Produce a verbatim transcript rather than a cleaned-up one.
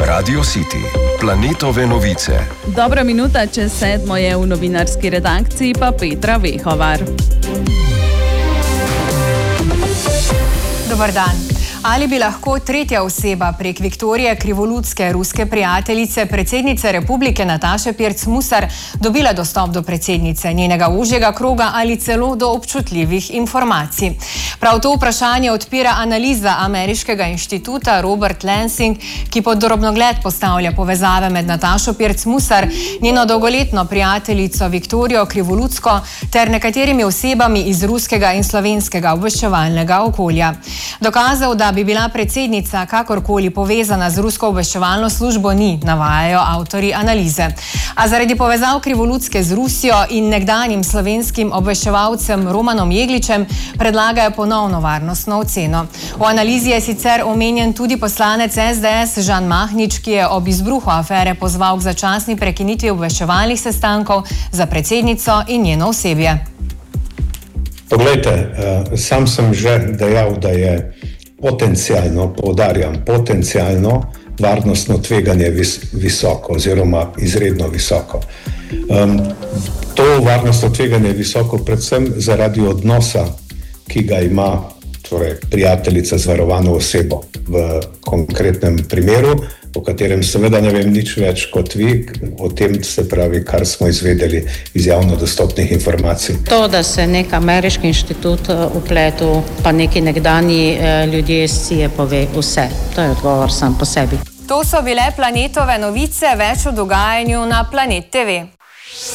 Radio City, Planetove novice. Dobra minuta čez sedmo je v novinarski redakciji pa Petra Vehovar. Dobar dan. Ali bi lahko tretja oseba prek Viktorije Krivoludske, ruske prijateljice, predsednice Republike Nataše Pirc-Musar, dobila dostop do predsednice, njenega užjega kroga ali celo do občutljivih informacij? Prav to vprašanje odpira analiza ameriškega inštituta Robert Lansing, ki pod drobnogled postavlja povezave med Natašo Pirc-Musar, njeno dolgoletno prijateljico Viktorijo Krivoludsko ter nekaterimi osebami iz ruskega in slovenskega obveščevalnega okolja. Dokazal, da bi bila predsednica kakorkoli povezana z rusko obveščevalno službo, ni, navajajo avtorji analize. A zaradi povezav Krivoludske z Rusijo in nekdanjim slovenskim obveščevalcem Romanom Jegličem predlagajo ponovno varnostno oceno. V analizi je sicer omenjen tudi poslanec S D S Žan Mahnič, ki je ob izbruhu afere pozval k začasni prekinitvi obveščevalnih sestankov za predsednico in njeno osebje. Poglejte, sam sem že dejal, da je potencialno, poudarjam, potencialno varnostno tveganje vis, visoko oziroma izredno visoko. Um, to varnostno tveganje je visoko predvsem zaradi odnosa, ki ga ima torej, prijateljica z varovano osebo v konkretnem primeru, o katerem seveda ne vem nič več kot vi, o tem se pravi, kar smo izvedeli iz javno dostopnih informacij. To, da se nek ameriški inštitut upletel, pa neki nekdanji ljudje si je pove vse. To je odgovor sam po sebi. To so bile Planetove novice, več o dogajanju na Planet T V.